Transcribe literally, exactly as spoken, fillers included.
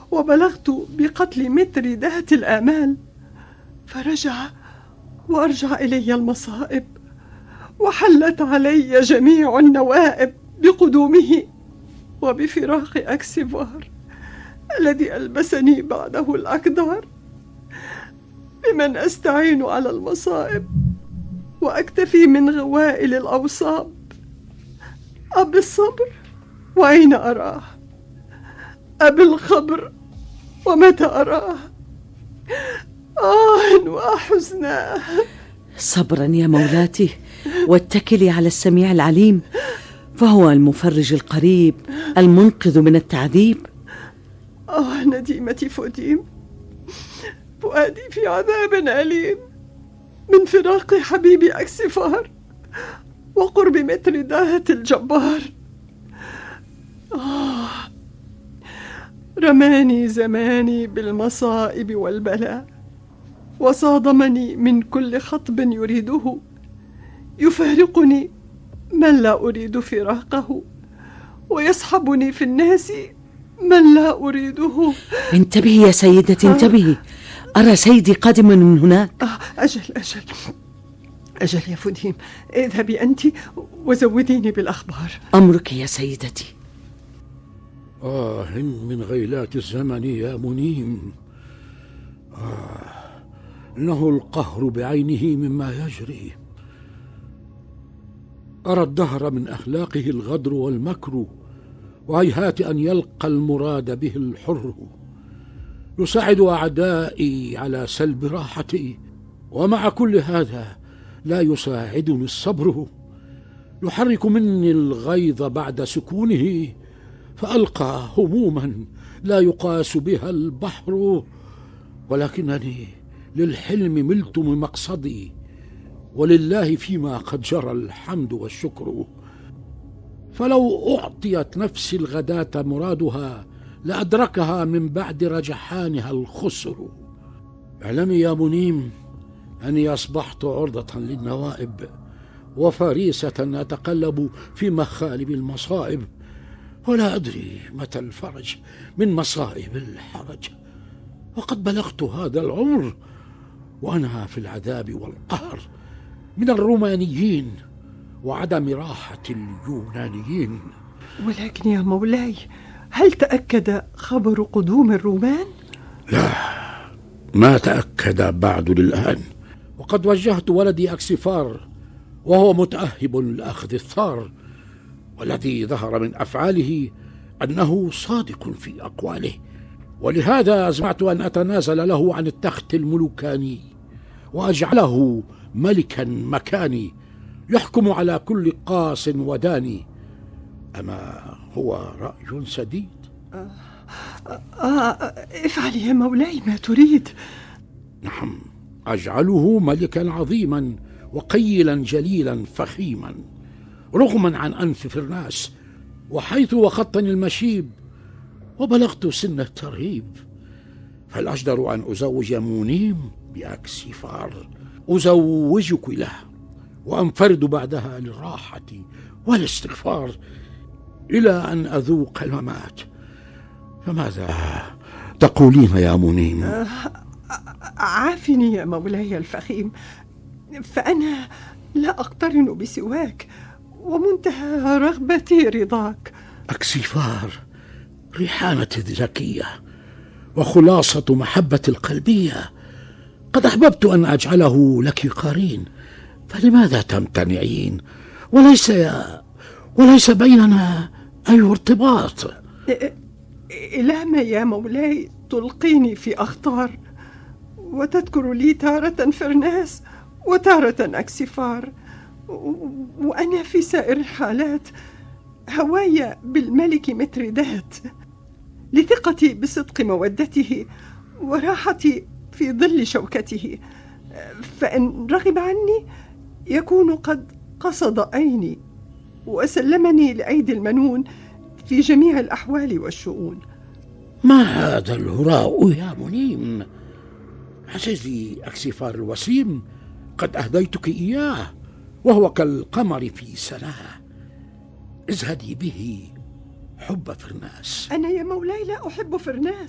وبلغت بقتل مترداة الآمال، فرجع وأرجع إلي المصائب، وحلت علي جميع النوائب بقدومه وبفراق أكسفار الذي ألبسني بعده الأكدار. بمن أستعين على المصائب وأكتفي من غوائل الأوصاب؟ أب الصبر وأين أراه؟ أب الخبر ومتى أراه؟ آه وحزناه. صبرا يا مولاتي، واتكلي على السميع العليم، فهو المفرج القريب المنقذ من التعذيب. آه نديمتي فؤديم، فؤادي في عذاب أليم من فراق حبيبي أكسفار وقرب مترداة الجبار. آه رماني زماني بالمصائب والبلاء، وصادمني من كل خطب يريده، يفارقني من لا أريد فراقه، ويصحبني في الناس من لا أريده. انتبهي يا سيدتي، انتبهي، أرى سيدي قادما من هناك. آه أجل أجل أجل يا فديم، اذهبي أنت وزوديني بالأخبار. أمرك يا سيدتي. آه من غيلات الزمن يا منيم، آه إنه القهر بعينه مما يجري. أرى الدهر من أخلاقه الغدر والمكر، وهيهات أن يلقى المراد به الحر. يساعد أعدائي على سلب راحتي، ومع كل هذا لا يساعدني الصبر. يحرك مني الغيظ بعد سكونه، فألقى هموما لا يقاس بها البحر. ولكنني للحلم ملت من مقصدي، ولله فيما قد جرى الحمد والشكر. فلو أعطيت نفسي الغداة مرادها لأدركها من بعد رجحانها الخسر. اعلمي يا منيم أني أصبحت عرضة للنوائب، وفريسة أتقلب في مخالب المصائب، ولا أدري متى الفرج من مصائب الحرج. وقد بلغت هذا العمر وأنا في العذاب والقهر من الرومانيين وعدم راحة اليونانيين. ولكن يا مولاي، هل تأكد خبر قدوم الرومان؟ لا، ما تأكد بعد للآن، وقد وجهت ولدي أكسفار وهو متأهب لأخذ الثار، والذي ظهر من أفعاله أنه صادق في أقواله، ولهذا أزمعت أن أتنازل له عن التخت الملوكاني وأجعله ملكا مكاني يحكم على كل قاس وداني. أما هو رأي سديد؟ آه, آه افعل يا مولاي ما تريد. نعم، أجعله ملكا عظيما وقيلا جليلا فخيما، رغما عن أنف فرناس، وحيث وخطني المشيب وبلغت سن الترهيب، فالأجدر أن أزوج منيم بأكسفار، أزوجك له وأنفرد بعدها للراحة والاستغفار إلى أن أذوق الممات. فماذا تقولين يا منيم؟ آه عافني يا مولاي الفخيم، فأنا لا أقترن بسواك، ومنتهى رغبتي رضاك. أكسفار ريحانة الذكية وخلاصة محبة القلبية، قد أحببت أن أجعله لك قرين، فلماذا تمتنعين؟ وليس وليس بيننا أي ارتباط. إلى ما يا مولاي تلقيني في أخطار، وتذكر لي تارة فرناس وتارة أكسفار، وأنا في سائر الحالات هواي بالملك مترداة، لثقتي بصدق مودته وراحتي في ظل شوكته، فإن رغب عني يكون قد قصد عيني وسلمني لأيدي المنون في جميع الأحوال والشؤون. ما هذا الهراء يا منيم؟ عزيزي أكسفار الوسيم قد أهديتك إياه، وهو كالقمر في سناه، ازهدي به حب فرناس. أنا يا مولاي لا أحب فرناس.